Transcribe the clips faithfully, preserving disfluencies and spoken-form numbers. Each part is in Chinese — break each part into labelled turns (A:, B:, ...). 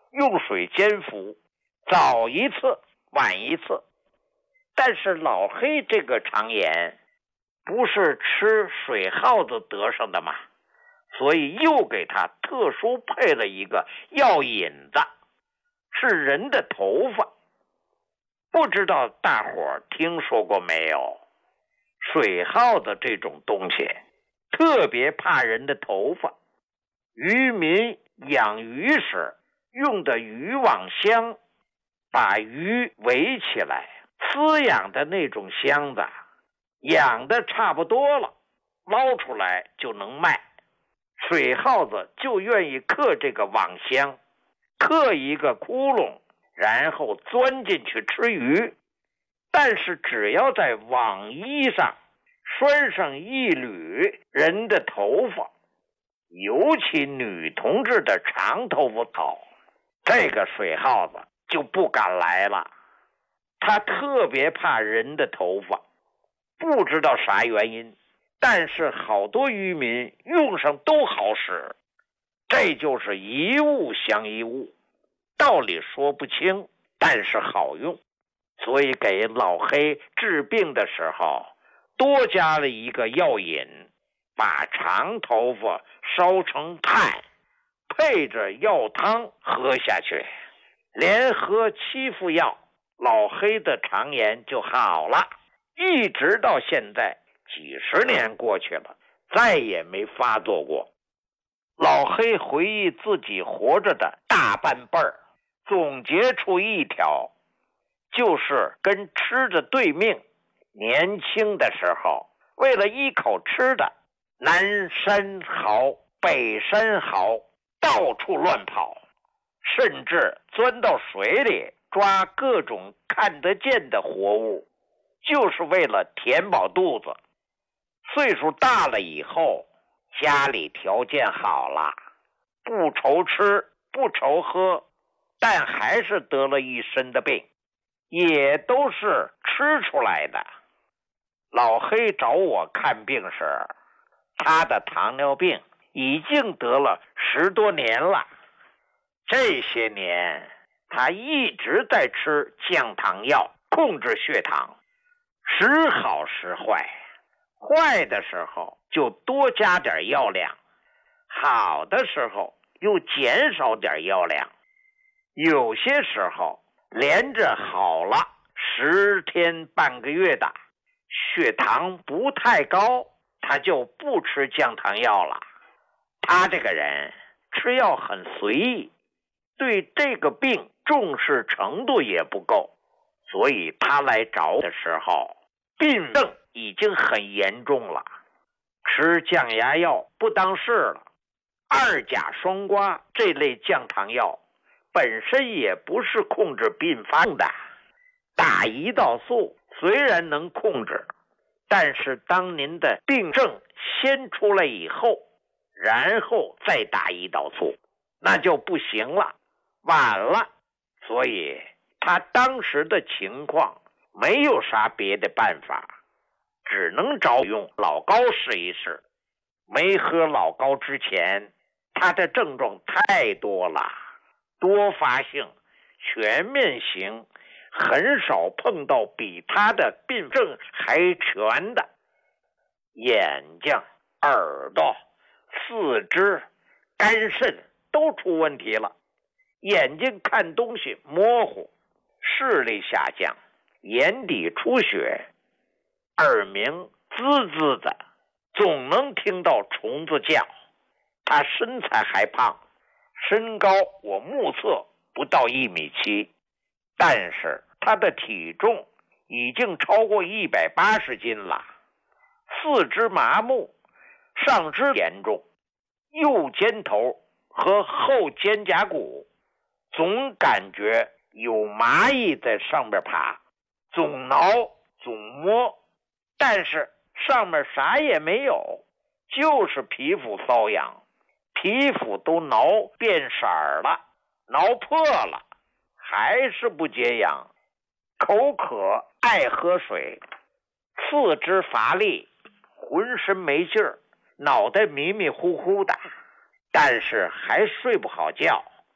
A: 用水煎服，早一次晚一次。但是老黑这个肠炎不是吃水耗子得上的吗？所以又给他特殊配了一个药引子，是人的头发。不知道大伙儿听说过没有？水耗子这种东西特别怕人的头发。渔民养鱼时用的渔网箱，把鱼围起来饲养的那种箱子，养的差不多了，捞出来就能卖。水耗子就愿意刻这个网箱，刻一个窟窿，然后钻进去吃鱼。但是只要在网衣上拴上一缕人的头发，尤其女同志的长头发头，这个水耗子就不敢来了。他特别怕人的头发，不知道啥原因，但是好多渔民用上都好使。这就是一物降一物，道理说不清，但是好用。所以给老黑治病的时候多加了一个药引，把长头发烧成炭，配着药汤喝下去，连喝七副药，老黑的肠炎就好了。一直到现在几十年过去了，再也没发作过。老黑回忆自己活着的大半辈儿，总结出一条，就是跟吃的对命。年轻的时候为了一口吃的，南山嚎北山嚎，到处乱跑，甚至钻到水里抓各种看得见的活物，就是为了填饱肚子。岁数大了以后，家里条件好了，不愁吃不愁喝，但还是得了一身的病，也都是吃出来的。老黑找我看病时，他的糖尿病已经得了十多年了。这些年他一直在吃降糖药控制血糖，时好时坏，坏的时候就多加点药量，好的时候又减少点药量。有些时候连着好了十天半个月的血糖不太高，他就不吃降糖药了。他这个人吃药很随意，对这个病重视程度也不够，所以他来找我的时候，病症已经很严重了，吃降压药不当事了。二甲双胍这类降糖药本身也不是控制并发的，打胰岛素虽然能控制，但是当您的病症先出来以后，然后再打胰岛素，那就不行了，晚了。所以他当时的情况没有啥别的办法，只能找用老高试一试。没喝老高之前，他的症状太多了，多发性、全面型，很少碰到比他的病症还全的。眼睛、耳朵、四肢、肝肾都出问题了，眼睛看东西模糊，视力下降，眼底出血，耳鸣滋滋的，总能听到虫子叫。他身材还胖，身高我目测不到一米七，但是他的体重已经超过一百八十斤了。四肢麻木，上肢严重，右肩头和后肩胛骨总感觉有蚂蚁在上面爬，总挠总摸，但是上面啥也没有，就是皮肤瘙痒，皮肤都挠变色了，挠破了，还是不解痒，口渴爱喝水，四肢乏力，浑身没劲儿，脑袋迷迷糊糊的，但是还睡不好觉，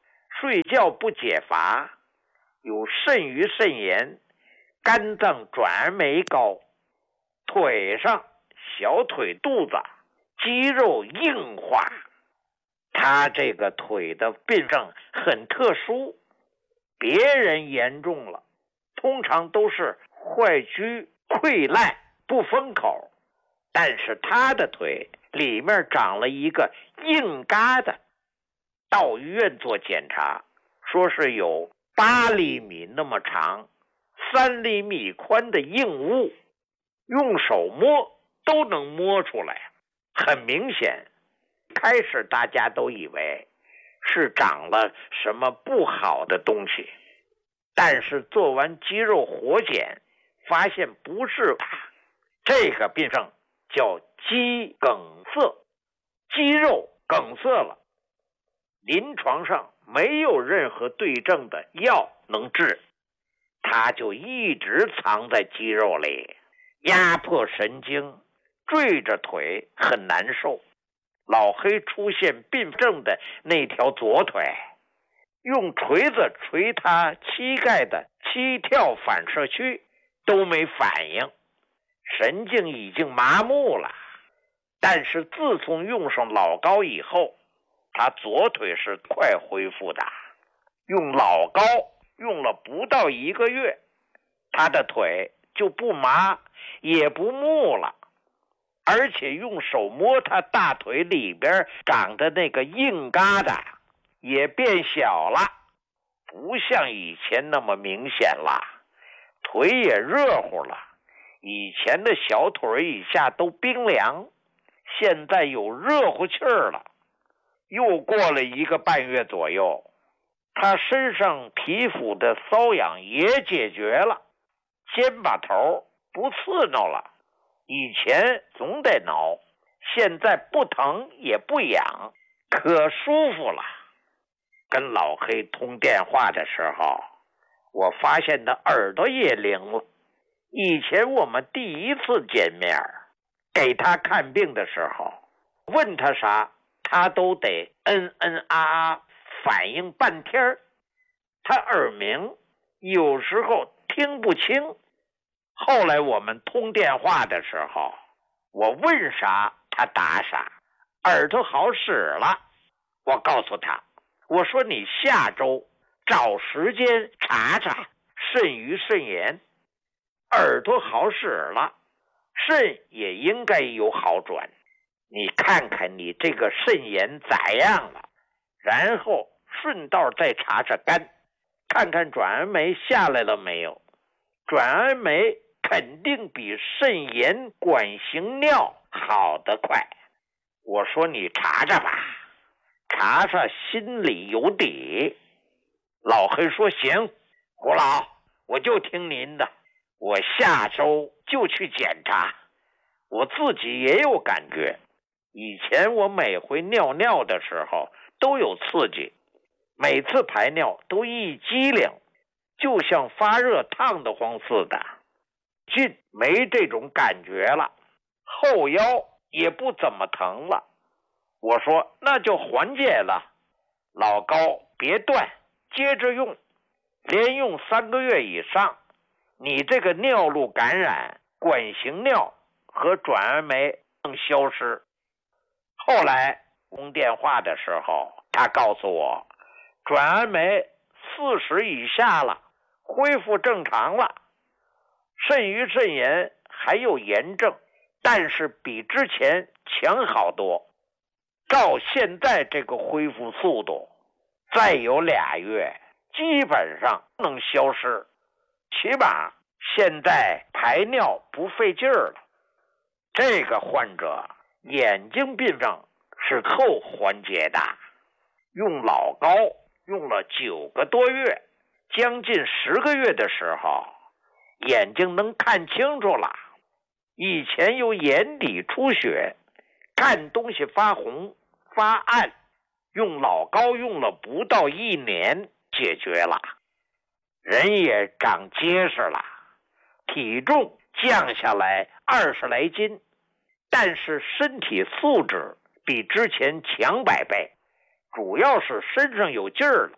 A: 睡觉不解乏，有肾盂肾炎，肝脏转而没高，腿上小腿肚子肌肉硬化。他这个腿的病症很特殊，别人严重了通常都是坏疽溃烂不封口，但是他的腿里面长了一个硬疙瘩，到医院做检查，说是有八厘米那么长三厘米宽的硬物，用手摸都能摸出来。很明显，开始大家都以为是长了什么不好的东西，但是做完肌肉活检发现不是它，这个病症叫肌梗塞，肌肉梗塞了，临床上没有任何对症的药能治，它就一直藏在肌肉里，压迫神经，坠着腿很难受。老黑出现病症的那条左腿，用锤子锤他膝盖的膝跳反射区都没反应，神经已经麻木了。但是自从用上老膏以后，他左腿是快恢复的。用老膏用了不到一个月，他的腿就不麻也不木了，而且用手摸他大腿里边长的那个硬疙瘩也变小了，不像以前那么明显了，腿也热乎了。以前的小腿以下都冰凉，现在有热乎气儿了。又过了一个半月左右，他身上皮肤的瘙痒也解决了，肩膀头不刺挠了，以前总得挠，现在不疼也不痒，可舒服了。跟老黑通电话的时候，我发现他耳朵也灵了。以前我们第一次见面，给他看病的时候，问他啥他都得嗯嗯啊啊反应半天，他耳鸣，有时候听不清。后来我们通电话的时候，我问啥他答啥，耳朵好使了。我告诉他，我说你下周找时间查查肾盂肾炎，耳朵好使了，肾也应该有好转，你看看你这个肾炎咋样了，然后顺道再查查肝，看看转氨酶下来了没有。转氨酶肯定比肾炎管型尿好得快。我说你查查吧，查查心里有底。老黑说行，胡老，我就听您的，我下周就去检查。我自己也有感觉，以前我每回尿尿的时候都有刺激，每次排尿都一激灵，就像发热烫得慌似的。近没这种感觉了，后腰也不怎么疼了。我说那就缓解了，老高别断，接着用，连用三个月以上，你这个尿路感染、管型尿和转氨酶能消失。后来通电话的时候，他告诉我，转氨酶四十以下了，恢复正常了。肾盂肾炎还有炎症，但是比之前强好多。照现在这个恢复速度，再有俩月基本上能消失，起码现在排尿不费劲儿了。这个患者眼睛病症是后缓解的，用老膏用了九个多月，将近十个月的时候，眼睛能看清楚了。以前有眼底出血，看东西发红发暗，用老膏用了不到一年解决了，人也长结实了，体重降下来二十来斤，但是身体素质比之前强百倍，主要是身上有劲儿了，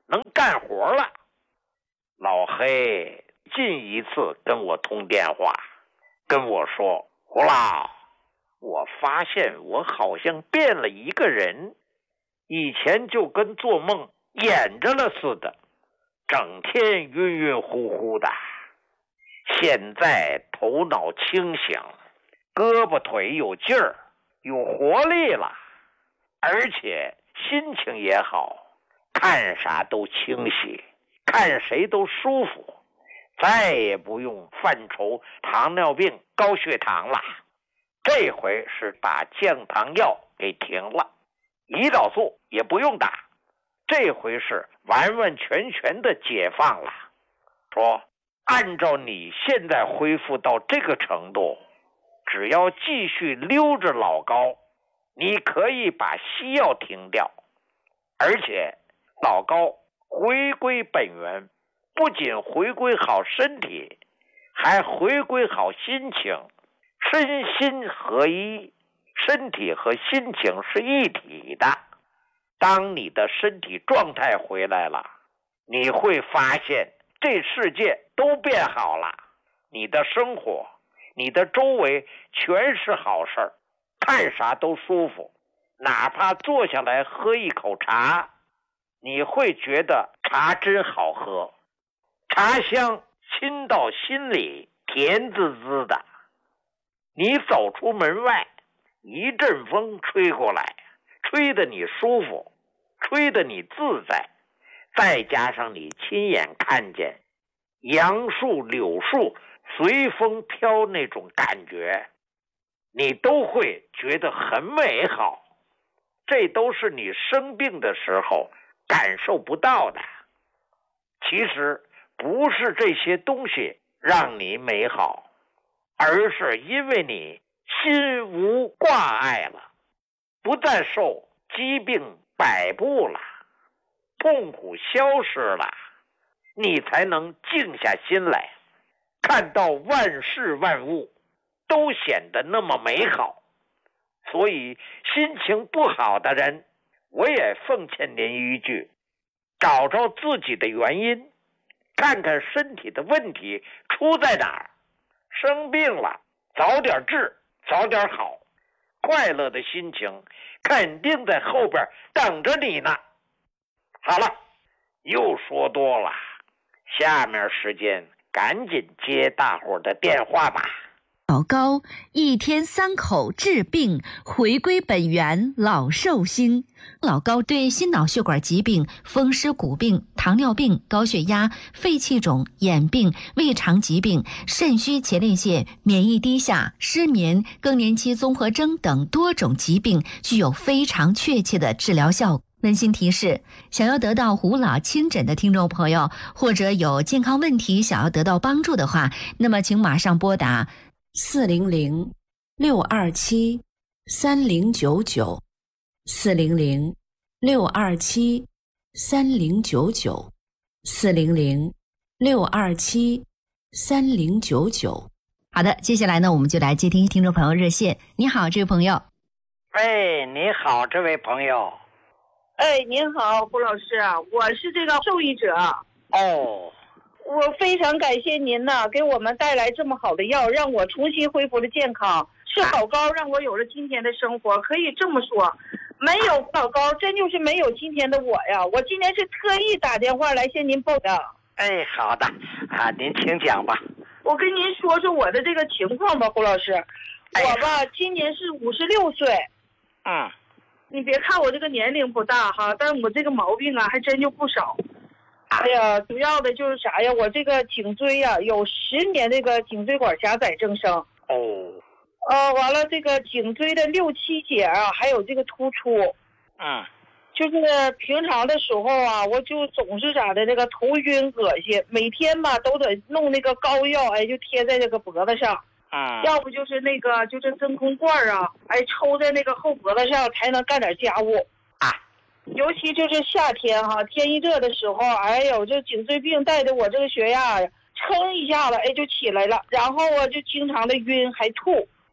A: 能干活了。老黑近一次跟我通电话，跟我说，胡老，我发现我好像变了一个人，以前就跟做梦演着了似的，整天晕晕乎乎的，现在头脑清醒，胳膊腿有劲儿，有活力了，而且心情也好，看啥都清晰，看谁都舒服，再也不用犯愁糖尿病高血糖了。这回是把降糖药给停了，胰岛素也不用打，这回是完完全全的解放了。说按照你现在恢复到这个程度，只要继续溜着老高，你可以把西药停掉，而且老高回归本源，不仅回归好身体，还回归好心情，身心合一，身体和心情是一体的。当你的身体状态回来了，你会发现这世界都变好了，你的生活，你的周围全是好事儿，看啥都舒服，哪怕坐下来喝一口茶，你会觉得茶真好喝，茶香沁到心里，甜滋滋的。你走出门外，一阵风吹过来，吹得你舒服，吹得你自在，再加上你亲眼看见杨树柳树随风飘那种感觉，你都会觉得很美好。这都是你生病的时候感受不到的。其实不是这些东西让你美好，而是因为你心无挂碍了，不再受疾病摆布了，痛苦消失了，你才能静下心来，看到万事万物都显得那么美好。所以心情不好的人，我也奉劝您一句，找找自己的原因，看看身体的问题出在哪儿。生病了，早点治，早点好，快乐的心情肯定在后边等着你呢。好了，又说多了，下面时间赶紧接大伙的电话吧。
B: 老高一天三口治病，回归本源老寿星。老高对心脑血管疾病、风湿骨病、糖尿病、高血压、肺气肿、眼病、胃肠疾病、肾虚前列腺、免疫低下、失眠、更年期综合征等多种疾病具有非常确切的治疗效果。温馨提示，想要得到胡老亲诊的听众朋友，或者有健康问题想要得到帮助的话，那么请马上拨打四零零六二七三零九九，四零零六二七三零九九，四零零六二七三零九九。好的，接下来呢，我们就来接听听众朋友热线。你好，这位朋友。
A: 喂，你好，这位朋友。
C: 哎，您好，胡老师啊，我是这个受益者。
A: 哦，
C: 我非常感谢您呢，给我们带来这么好的药，让我重新恢复了健康。是老高让我有了今天的生活，可以这么说，没有老高，真就是没有今天的我呀。我今天是特意打电话来向您报的。
A: 哎，好的啊，您请讲吧。
C: 我跟您说说我的这个情况吧，胡老师。
A: 哎、
C: 我吧，今年是五十六岁。
A: 嗯。
C: 你别看我这个年龄不大哈，但我这个毛病啊还真就不少。哎呀，主要的就是啥呀？我这个颈椎呀、啊、有十年这个颈椎管狭窄增生。
A: 哦。
C: 呃，完了这个颈椎的六七节啊，还有这个突出。
A: 嗯。
C: 就是平常的时候啊，我就总是咋的，这个头晕恶心，每天吧都得弄那个膏药，哎，就贴在这个脖子上。
A: 嗯，
C: 要不就是那个就是真空罐啊，哎，抽在那个后脖子上才能干点家务
A: 啊。
C: 尤其就是夏天哈，天一热的时候，哎呦，这颈椎病带的我这个血压呀，噌一下子哎就起来了，然后啊就经常的晕还吐。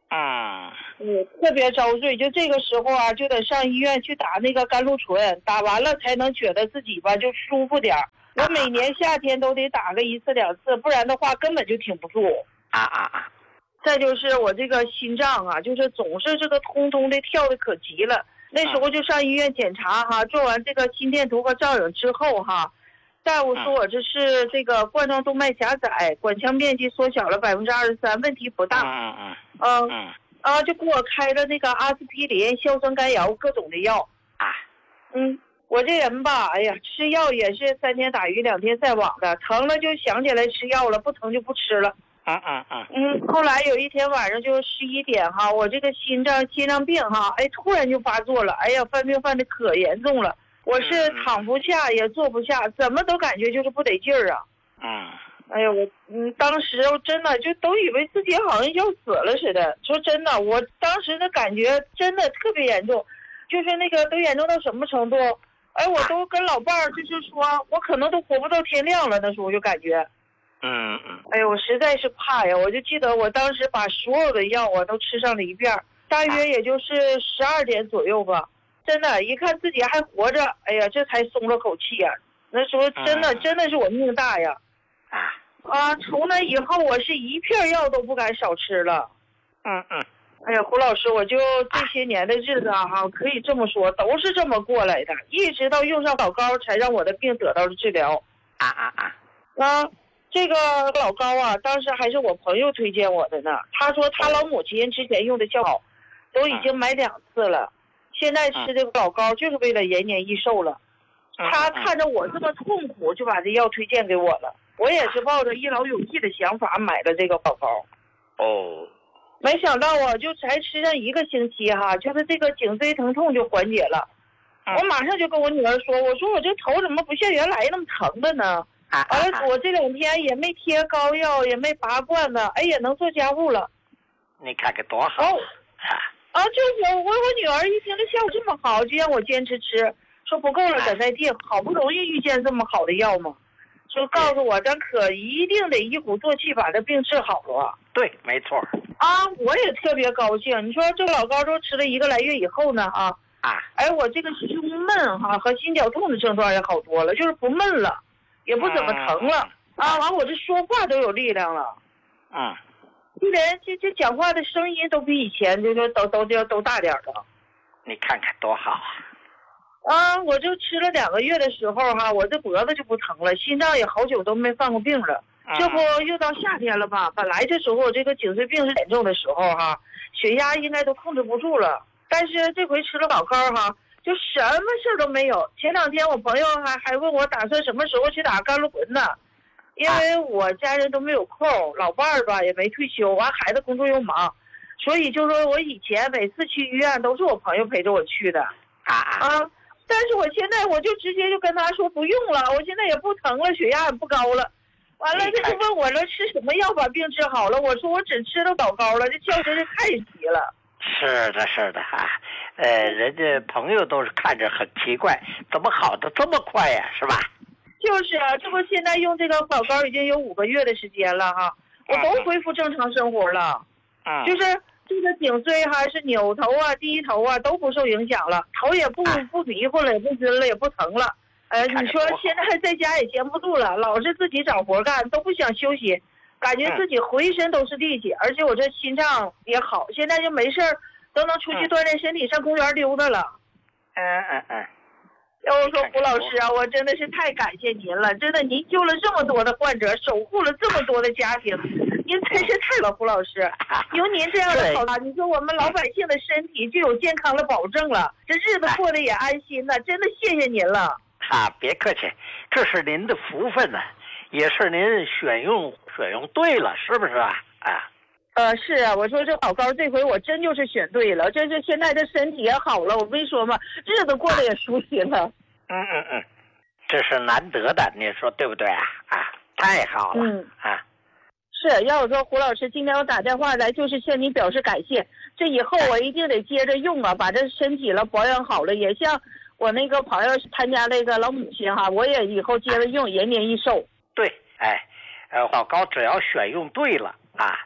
A: 嗯
C: 嗯，特别遭罪。就这个时候啊，就得上医院去打那个甘露醇，打完了才能觉得自己吧就舒服点儿。我每年夏天都得打个一次两次，不然的话根本就挺不住。
A: 啊啊啊！
C: 再就是我这个心脏啊，就是总是这个通通的跳的可急了。那时候就上医院检查哈，做完这个心电图和造影之后哈，大夫说我这是这个冠状动脉狭窄，管腔面积缩小了百分之二十三，问题不大。
A: 嗯嗯
C: 嗯
A: 嗯
C: 啊，就给我开了那个阿司匹林、硝酸甘油各种的药。
A: 啊。
C: 嗯，我这人吧，哎呀，吃药也是三天打鱼两天晒网的，疼了就想起来吃药了，不疼就不吃了。
A: 嗯嗯嗯
C: 嗯，后来有一天晚上就十一点哈，我这个心脏心脏病哈，哎，突然就发作了，哎呀，犯病犯的可严重了，我是躺不下也坐不下，怎么都感觉就是不得劲儿啊。
A: 嗯。
C: 哎呀，我嗯，当时我真的就都以为自己好像要死了似的。说真的，我当时的感觉真的特别严重，就是那个都严重到什么程度？哎，我都跟老伴儿就是说，我可能都活不到天亮了。那时候我就感觉。
A: 嗯嗯，
C: 哎呀，我实在是怕呀！我就记得我当时把所有的药我都吃上了一遍，大约也就是十二点左右吧。真的，一看自己还活着，哎呀，这才松了口气呀。那时候真的、嗯、真的是我命大呀！
A: 啊
C: 啊！从那以后，我是一片药都不敢少吃了。
A: 嗯嗯。
C: 哎呀，胡老师，我就这些年的日子啊，哈，可以这么说，都是这么过来的，一直到用上老膏，才让我的病得到了治疗。
A: 啊啊啊！
C: 啊。这个老膏啊，当时还是我朋友推荐我的呢。他说他老母亲之前用的效好，都已经买两次了。现在吃这个老膏就是为了延年益寿了。他看着我这么痛苦，就把这药推荐给我了。我也是抱着一劳永逸的想法买了这个老膏。
A: 哦，
C: 没想到啊，就才吃上一个星期哈，就是这个颈椎疼痛就缓解了。我马上就跟我女儿说，我说我这头怎么不像原来那么疼的呢？完了，我这两天也没贴膏药，也没拔罐子，哎，也能做家务了。
A: 你看看多好！
C: 哦、啊，就我我我女儿一听这效果这么好，就让我坚持吃，说不够了咱再订，好不容易遇见这么好的药嘛，说告诉我咱可一定得一鼓作气把这病治好了。
A: 对，没错。
C: 啊，我也特别高兴。你说这老膏都吃了一个来月以后呢，啊
A: 啊，
C: 哎，我这个胸闷哈、啊、和心绞痛的症状也好多了，就是不闷了。也不怎么疼了、嗯、啊！完我这说话都有力量了，
A: 嗯，
C: 就连这这讲话的声音都比以前就是都都都都大点了。
A: 你看看多好啊！
C: 啊，我就吃了两个月的时候哈，我这脖子就不疼了，心脏也好久都没犯过病了。
A: 嗯、
C: 这不又到夏天了吧？本来这时候这个颈椎病是严重的时候哈，血压应该都控制不住了。但是这回吃了老膏哈。就什么事儿都没有。前两天我朋友还还问我打算什么时候去打甘露醇呢，因为我家人都没有空，老伴儿吧也没退休，完孩子工作又忙，所以就说我以前每次去医院都是我朋友陪着我去的
A: 啊
C: 啊。但是我现在我就直接就跟他说不用了，我现在也不疼了，血压也不高了。完了他就问我了吃什么药把病治好了，我说我只吃了老膏了，这觉真是太急了。
A: 是的，是的哈，呃，人家朋友都是看着很奇怪，怎么好的这么快呀，是吧？
C: 就是啊，这不现在用这个老膏已经有五个月的时间了哈，我都恢复正常生活了，
A: 嗯，
C: 就是这个颈椎还是扭头啊、低头啊都不受影响了，头也不不迷糊了，也不晕了，也不疼了。呃，你说现在在家也闲不住了，老是自己找活干，都不想休息。感觉自己浑身都是力气、嗯、而且我这心脏也好，现在就没事儿都能出去锻炼身体、嗯、上公园溜达了。
A: 嗯嗯嗯。
C: 要我说胡老师啊，我真的是太感谢您了，真的您救了这么多的患者，守护了这么多的家庭，您真是太了，胡老师。有您这样的好，你说我们老百姓的身体就有健康的保证了，这日子过得也安心了，真的谢谢您了。
A: 啊，别客气，这是您的福分呢、啊。也是您选用选用对了，是不是啊？啊，
C: 呃，是啊，我说这老膏这回我真就是选对了，这是现在这身体也好了，我没说嘛，日子过得也舒心了。
A: 嗯嗯嗯，这是难得的，你说对不对啊？啊，太好了。
C: 嗯
A: 啊，
C: 是要我说胡老师，今天我打电话来就是向您表示感谢，这以后我一定得接着用啊，把这身体了保养好了，也像我那个朋友参加那个老母亲哈，我也以后接着用，延年益寿。
A: 对，哎，呃，老膏只要选用对了啊，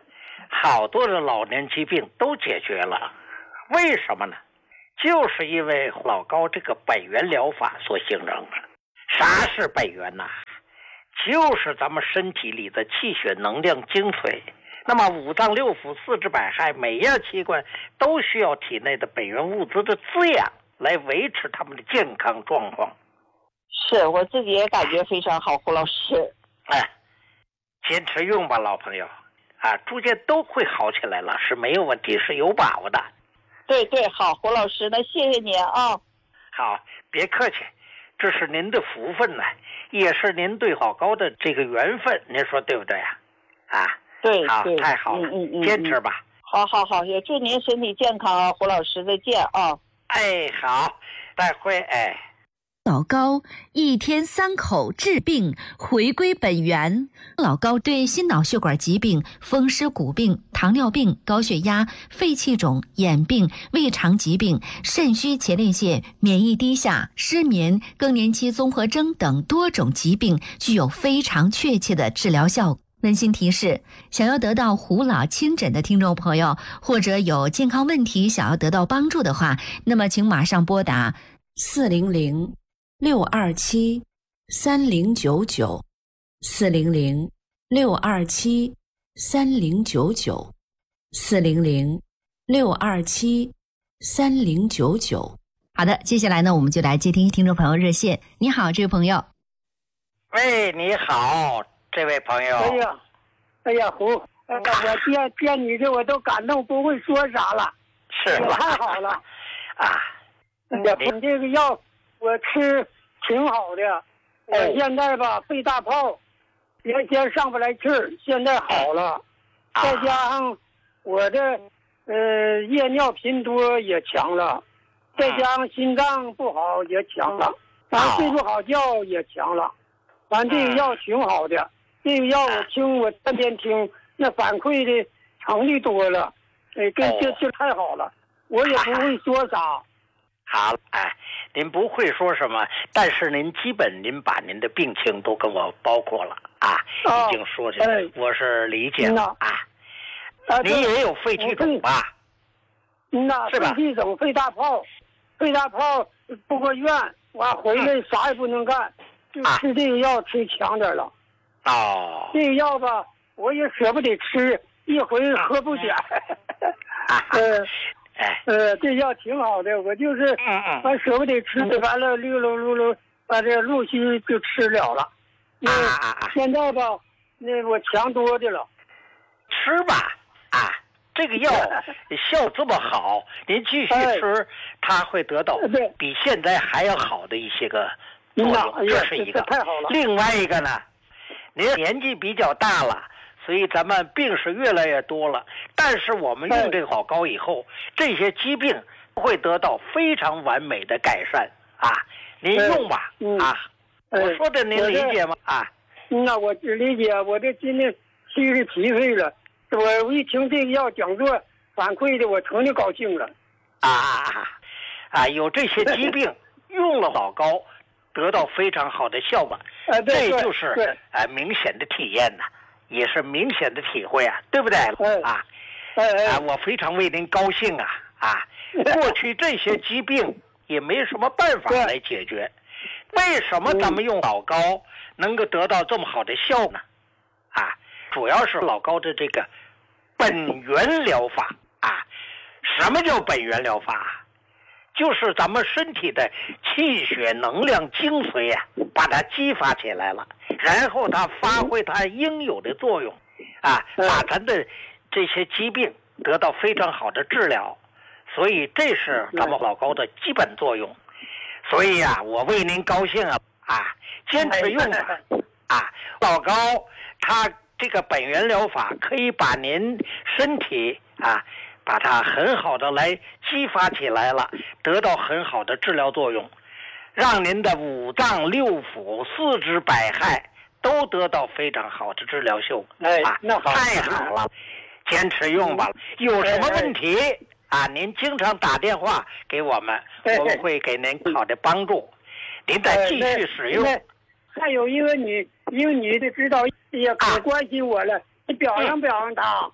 A: 好多的老年疾病都解决了。为什么呢？就是因为老高这个本源疗法所形成的。啥是本源呢？就是咱们身体里的气血能量精髓。那么五脏六腑四肢百骸每样器官都需要体内的本源物质的滋养来维持他们的健康状况。
C: 是我自己也感觉非常好，胡老师。
A: 哎，坚持用吧，老朋友啊，逐渐都会好起来了，是没有问题，是有把握的。
C: 对对，好，胡老师，那谢谢您啊。
A: 好，别客气，这是您的福分呢，也是您对老高的这个缘分，您说对不对呀？啊，
C: 对，
A: 好，
C: 对
A: 太好了，
C: 嗯嗯嗯、
A: 坚持吧。
C: 好好好，也祝您身体健康啊，胡老师，再见啊。
A: 哎，好，再会，哎。
B: 老高一天三口治病，回归本源。老高对心脑血管疾病、风湿骨病、糖尿病、高血压、肺气肿、眼病、胃肠疾病、肾虚前列腺、免疫低下、失眠、更年期综合征等多种疾病具有非常确切的治疗效果。温馨提示：想要得到胡老亲诊的听众朋友，或者有健康问题想要得到帮助的话，那么请马上拨打四零零六二七三零九九，四零零六二七三零九九，四零零六二七三零九九。好的，接下来呢，我们就来接听听众朋友热线。你好，这位朋友。
A: 喂，你好，这位朋友。
D: 哎呀，哎呀，胡，呃、我见见你这我都感动，不会说啥了。
A: 是吧？
D: 太好了。
A: 啊，
D: 哎呀，你这个药我吃挺好的，我现在吧肺大泡，原先上不来气儿，现在好了，再加上我的呃夜尿频多也强了，再加上心脏不好也强了，完睡不好觉也强了，完这个药挺好的，这个药我听我天天听，那反馈的成率多了，哎，这这这太好了，我也不会说啥。
A: 好，哎，您不会说什么，但是您基本您把您的病情都跟我包括了啊，
D: 哦、
A: 已经说这个、哎，我是理解了啊。
D: 啊，
A: 您也有肺气肿吧？
D: 嗯呐，肺气肿、肺大泡，肺大泡住过院，完回来啥也不能干，嗯、就吃这个药吃强点了。
A: 哦，
D: 这个药吧，我也舍不得吃，一回喝不点。
A: 啊、
D: 呃。
A: 哎，
D: 呃，这药挺好的，我就是，
A: 嗯嗯，
D: 完舍不得吃，完了溜溜溜溜，把这陆续就吃了了。
A: 啊啊啊！
D: 现在吧，那我强多的了。
A: 吃吧，啊，这个药效这么好，您继续吃，哎、它会得到比现在还要好的一些个作用，
D: 哎、
A: 这是一个。
D: 太好了。
A: 另外一个呢，您年纪比较大了。所以咱们病是越来越多了，但是我们用这个老高以后，这些疾病会得到非常完美的改善啊！您用吧，
D: 嗯、
A: 啊，
D: 嗯、
A: 我说的您理解吗？啊，
D: 那我理解，我这今天气是疲惫了，我一听这个药讲座反馈的，我成就高兴了。
A: 啊啊啊！有这些疾病用了老高，得到非常好的效果，
D: 啊、
A: 这就是啊明显的体验呐。也是明显的体会啊，对不对？
D: 哎、
A: 啊，
D: 哎哎、
A: 啊，我非常为您高兴啊！啊，过去这些疾病也没什么办法来解决，为什么咱们用老高能够得到这么好的效呢？啊，主要是老高的这个本源疗法啊。什么叫本源疗法？就是咱们身体的气血能量精髓呀、啊，把它激发起来了，然后它发挥它应有的作用，啊，把咱的这些疾病得到非常好的治疗，所以这是咱们老高的基本作用。所以啊，我为您高兴啊啊，坚持用吧啊，老高他这个本源疗法可以把您身体啊。把它很好的来激发起来了，得到很好的治疗作用，让您的五脏六腑、四肢百骸都得到非常好的治疗效果。
D: 哎，
A: 啊，
D: 那好，
A: 太好了，坚持用吧。有什么问题、哎哎、啊？您经常打电话给我们，
D: 哎、
A: 我们会给您好的帮助。您再继续使用。
D: 哎、还有一个女，一个女的知道也可关心我了，啊、你表扬表扬她。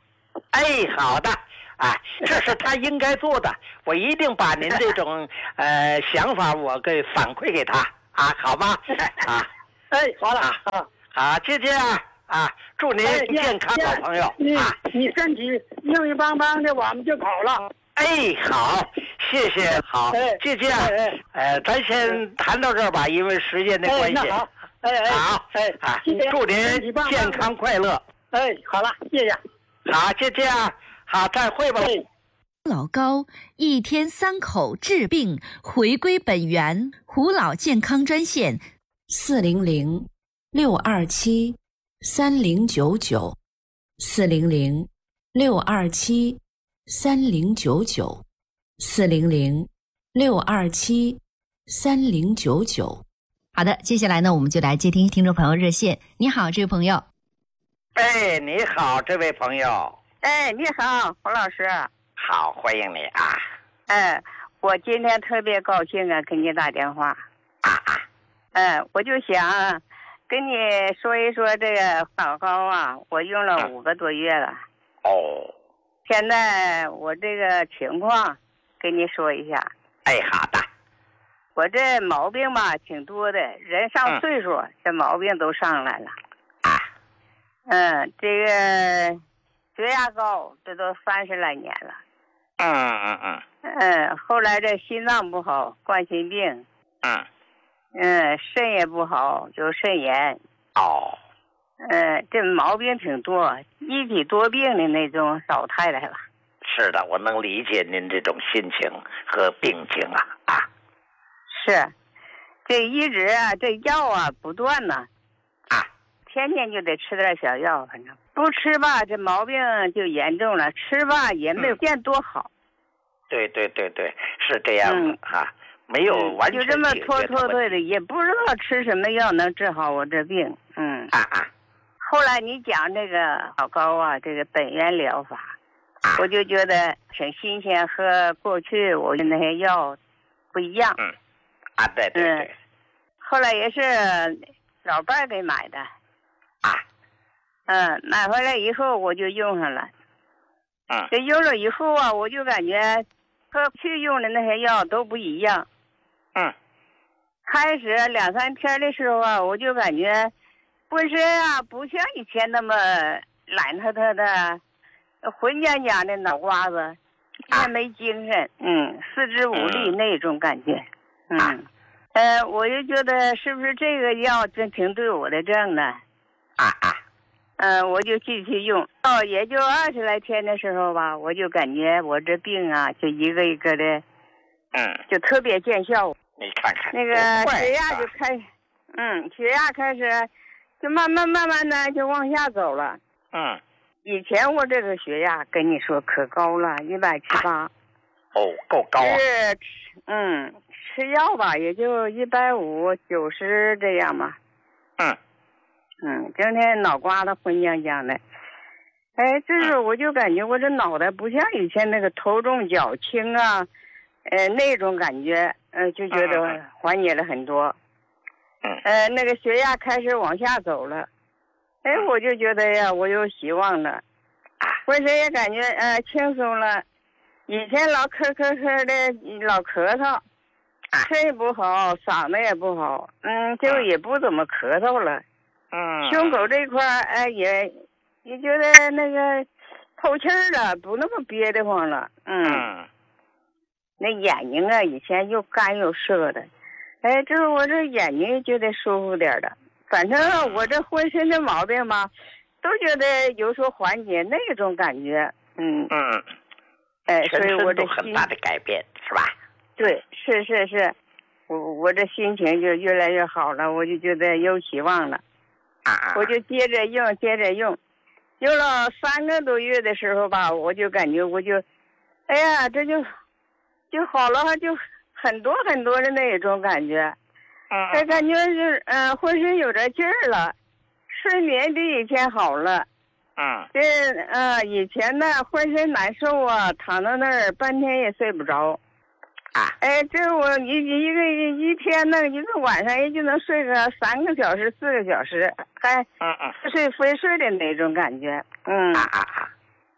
A: 哎，好的。啊，这是他应该做的，我一定把您这种呃想法我给反馈给他啊，好吗？啊，
D: 哎，好了
A: 啊，
D: 啊，
A: 好，姐姐啊啊，祝您健康，老朋友
D: 你
A: 啊，
D: 你身体硬硬邦邦的，我们就跑了。
A: 哎，好，谢谢，好，
D: 哎
A: 姐姐，
D: 哎哎
A: 呃，咱先谈到这儿吧，因为时间的关系。
D: 哎，那好，哎哎，
A: 好，
D: 哎
A: 啊，
D: 谢谢
A: 祝您
D: 身体棒棒
A: 健康快乐。
D: 哎，好了，谢谢。
A: 好，姐姐啊，好，再会吧。
D: 哎
B: 老高一天三口治病，回归本源。胡老健康专线：四零零六二七三零九九，四零零六二七三零九九，四零零六二七三零九九。好的，接下来呢，我们就来接听听众朋友热线。你好，这位朋友。
A: 哎，你好，这位朋友。
E: 哎，你好，胡老师。
A: 好，欢迎你啊！
E: 哎，我今天特别高兴啊，给你打电话。
A: 啊啊！
E: 嗯，我就想跟你说一说这个老高啊，我用了五个多月了。
A: 哦。
E: 现在我这个情况跟你说一下。
A: 哎，好的。
E: 我这毛病吧挺多的，人上岁数，嗯、这毛病都上来了。
A: 啊。
E: 嗯，这个血压高，这都三十来年了。
A: 嗯嗯嗯
E: 嗯，后来这心脏不好，冠心病。
A: 嗯
E: 嗯，肾也不好，有肾炎。
A: 哦。
E: 嗯，这毛病挺多，一体多病的那种老太太了。
A: 是的，我能理解您这种心情和病情啊啊。
E: 是，这一直啊，这药啊不断呢。
A: 啊。
E: 天天就得吃点小药，反正不吃吧，这毛病就严重了；吃吧，也没有见多好。
A: 嗯、对对对对，是这样的、嗯、哈，没有完全
E: 就这么拖拖拖的，也不知道吃什么药能治好我这病。嗯
A: 啊啊。
E: 后来你讲这个老高啊，这个本源疗法，
A: 啊、
E: 我就觉得挺新鲜，和过去我的那些药不一样。
A: 嗯。啊，对对对。嗯、
E: 后来也是老伴儿给买的。
A: 啊，
E: 嗯，买回来以后我就用上了。
A: 嗯，
E: 这用了以后啊，我就感觉和去用的那些药都不一样。
A: 嗯，
E: 开始两三天的时候啊，我就感觉浑身啊不像以前那么懒特特的，浑僵僵的脑瓜子，也没精神，嗯，四肢无力、嗯、那种感觉。嗯，
A: 啊、
E: 呃，我就觉得是不是这个药真挺对我的症呢？
A: 啊啊，
E: 嗯、呃，我就继续用，哦，也就二十来天的时候吧，我就感觉我这病啊，就一个一个的，
A: 嗯，
E: 就特别见效。
A: 你看看，
E: 那个血压就开，嗯，血压开始就慢慢慢慢的就往下走了。
A: 嗯，
E: 以前我这个血压跟你说可高了，一百七八。
A: 哦，够高啊。
E: 是，嗯，吃药吧，也就一百五九十这样嘛。
A: 嗯。
E: 嗯，整天脑瓜子昏僵僵的，哎，这时候我就感觉我这脑袋不像以前那个头重脚轻啊，呃，那种感觉，呃，就觉得缓解了很多。
A: 嗯。
E: 呃，那个血压开始往下走了，哎，我就觉得呀，我有希望了，浑身也感觉呃轻松了。以前老咳咳咳的，老咳嗽，肺也不好，嗓子也不好，嗯，就也不怎么咳嗽了。
A: 嗯，
E: 胸口这块儿，哎，也也觉得那个透气儿了，不那么憋得慌了。嗯，
A: 嗯
E: 那眼睛啊，以前又干又涩的，哎，这我这眼睛觉得舒服点了。反正我这浑身的毛病嘛，都觉得有所缓解那种感觉。嗯
A: 嗯，
E: 哎，所以我这
A: 心很大的改变，是吧？
E: 对，是是是，我我这心情就越来越好了，我就觉得有希望了。
A: 啊，
E: 我就接着用，接着用，用了三个多月的时候吧，我就感觉我就，哎呀，这就就好了，就很多很多的那种感觉，
A: 嗯，
E: 哎，感觉是嗯、呃，浑身有点劲儿了，睡眠比以前好了，
A: 嗯，
E: 这呃以前呢浑身难受啊，躺到那儿半天也睡不着。
A: 啊，
E: 哎，这我一一个一天呢，一个晚上也就能睡个三个小时、四个小时，还
A: 嗯嗯
E: 睡非睡的那种感觉。嗯
A: 啊啊啊！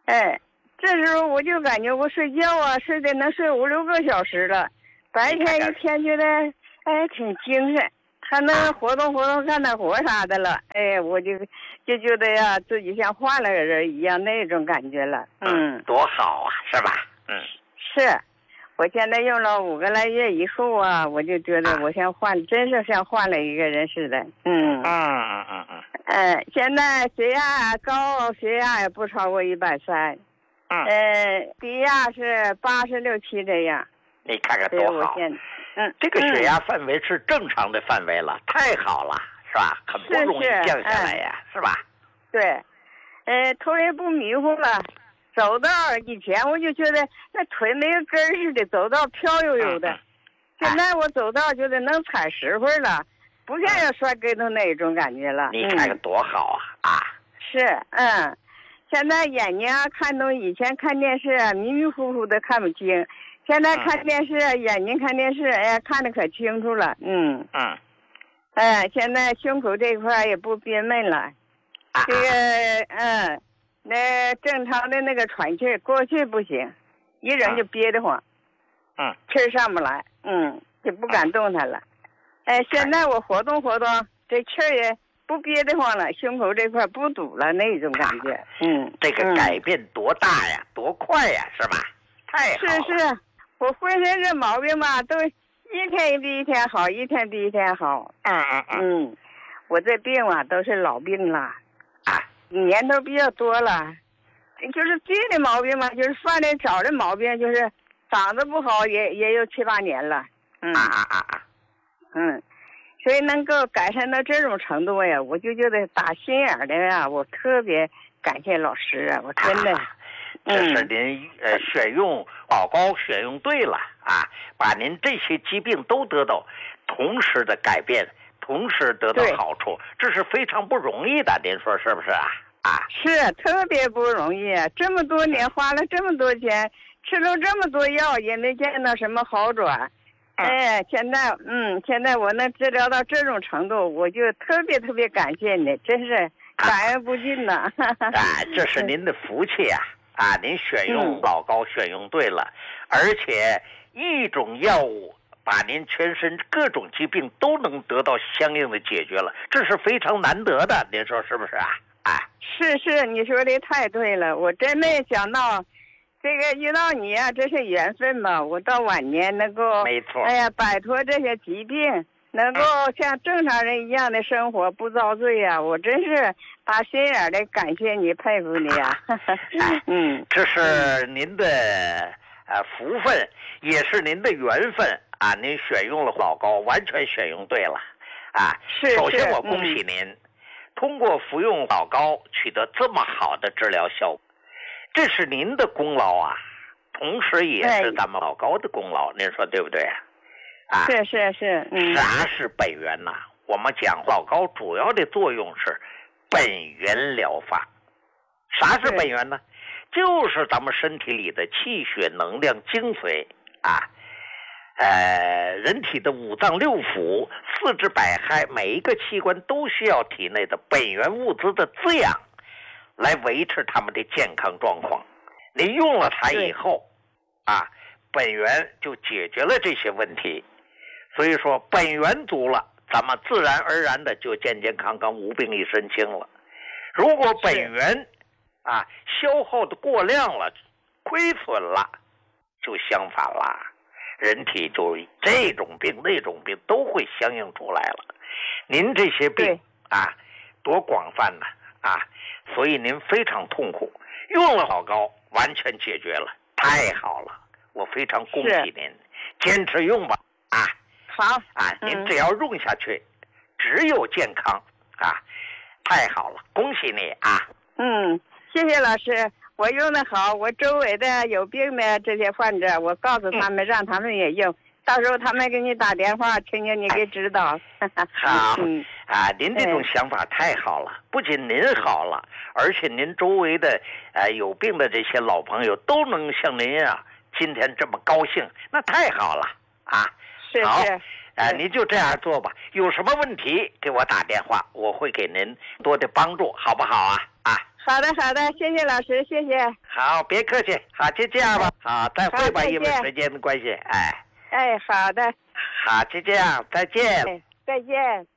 E: 哎，这时候我就感觉我睡觉啊，睡得能睡五六个小时了，白天一天觉得哎挺精神，还能活动活动干点活啥的了，哎，我就就觉得呀，自己像换了个人一样那种感觉了。嗯，
A: 多好啊，是吧？嗯，
E: 是。我现在用了五个来月以后啊，我就觉得我像换，真是像换了一个人似的。嗯
A: 嗯嗯嗯嗯。
E: 呃，现在血压高，血压也不超过一百三。
A: 嗯。
E: 呃，低压是八十六七这样。
A: 你看看多好。
E: 嗯，
A: 这个血压范围是正常的范围了，嗯、太好了，是吧？很不容易降下来呀，是, 是, 是吧？
E: 对，呃，头也不迷糊了。走道以前我就觉得那腿没个根似的，走道飘悠悠的。嗯、现在我走道觉得能踩实惠了，不像要摔跟头那种感觉了。
A: 你看看多好啊！啊，
E: 是，嗯，现在眼睛啊看东以前看电视啊迷迷糊糊的看不清，现在看电视、嗯、眼睛看电视，哎呀看得可清楚了。嗯
A: 嗯，
E: 哎，现在胸口这块也不憋闷了，啊、这个嗯。那正常的那个喘气，过去不行，一人就憋得慌，
A: 嗯，
E: 气上不来，嗯，就不敢动弹了。哎、嗯，现在我活动活动，这气儿也不憋得慌了，胸口这块不堵了那种感觉。嗯，
A: 这个改变多大呀，嗯、多快呀，是吧？太好了。
E: 是是，我浑身这毛病吧，都一天比一天好，一天比一天好。
A: 嗯嗯嗯。
E: 嗯，我这病啊都是老病了。
A: 啊。
E: 年头比较多了，就是这的毛病嘛，就是犯的早的毛病，就是嗓子不好也也有七八年了。嗯
A: 啊啊啊啊，
E: 嗯，所以能够改善到这种程度呀，我就觉得打心眼的呀，我特别感谢老师啊，我真的。
A: 啊、这是您、嗯、呃选用老高选用对了啊，把您这些疾病都得到同时的改变。同时得到好处，这是非常不容易的，您说是不是啊？啊，
E: 是特别不容易，这么多年花了这么多钱，吃了这么多药，也没见到什么好转。嗯、哎，现在嗯，现在我能治疗到这种程度，我就特别特别感谢你，真是感恩不尽呐！
A: 啊，啊这是您的福气啊！啊，您选用老高选用对了，嗯、而且一种药物。把您全身各种疾病都能得到相应的解决了，这是非常难得的，您说是不是啊？哎，
E: 是是，你说的太对了，我真没想到，这个遇到你啊，这是缘分吧？我到晚年能够，
A: 没错，
E: 哎呀，摆脱这些疾病，能够像正常人一样的生活，不遭罪呀、啊！我真是打心眼的感谢你，佩服你呀、啊！
A: 嗯，这是您的呃福分，也是您的缘分。啊，您选用了老高，完全选用对了，啊，
E: 是
A: 首先我恭喜您，嗯、通过服用老高取得这么好的治疗效果，这是您的功劳啊，同时也是咱们老高的功劳，您说对不对啊？啊，
E: 是是是，嗯，
A: 啥是本源呐？我们讲老高主要的作用是本源疗法，啥是本源呢？就是咱们身体里的气血能量精髓啊。呃，人体的五脏六腑、四肢百骸，每一个器官都需要体内的本源物质的滋养，来维持他们的健康状况。你用了它以后，啊，本源就解决了这些问题。所以说，本源足了，咱们自然而然的就健健康康、无病一身轻了。如果本源啊消耗的过量了、亏损了，就相反了。人体就这种病那种病都会相应出来了，您这些病啊多广泛呢 啊, 啊，所以您非常痛苦，用了老高完全解决了，太好了，我非常恭喜您，坚持用吧啊！
E: 好
A: 啊，嗯、您只要用下去，只有健康啊，太好了，恭喜你啊！
E: 嗯，谢谢老师。我用的好，我周围的有病的这些患者，我告诉他们，嗯、让他们也用。到时候他们给你打电话，请求你给指导。
A: 好，嗯、啊，您这种想法太好了，嗯、不仅您好了，而且您周围的呃有病的这些老朋友都能像您啊，今天这么高兴，那太好了啊！
E: 是
A: 好，
E: 是，
A: 啊，您就这样做吧。有什么问题给我打电话，我会给您多的帮助，好不好啊？啊。
E: 好的好的，谢谢老师，谢谢。
A: 好，别客气，好，就这样吧。好，再会吧，因为时间的关系，哎。
E: 哎，好的。
A: 好，就这样，再见。
E: 哎，再见。